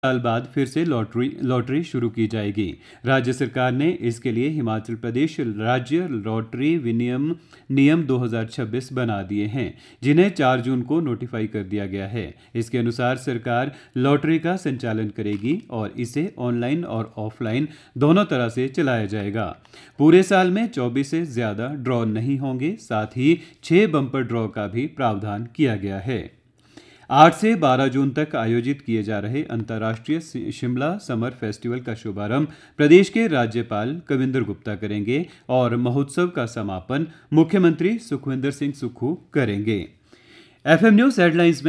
साल बाद फिर से लॉटरी शुरू की जाएगी। राज्य सरकार ने इसके लिए हिमाचल प्रदेश राज्य लॉटरी विनियम नियम 2026 बना दिए हैं, जिन्हें 4 जून को नोटिफाई कर दिया गया है। इसके अनुसार सरकार लॉटरी का संचालन करेगी और इसे ऑनलाइन और ऑफलाइन दोनों तरह से चलाया जाएगा। पूरे साल में 24 से ज्यादा ड्रॉ नहीं होंगे। साथ ही 6 बम्पर ड्रॉ का भी प्रावधान किया गया है। 8 से 12 जून तक आयोजित किए जा रहे अंतर्राष्ट्रीय शिमला समर फेस्टिवल का शुभारंभ प्रदेश के राज्यपाल कविंद्र गुप्ता करेंगे और महोत्सव का समापन मुख्यमंत्री सुखविंदर सिंह सुक्खू करेंगे। एफएम न्यूज़ हेडलाइंस में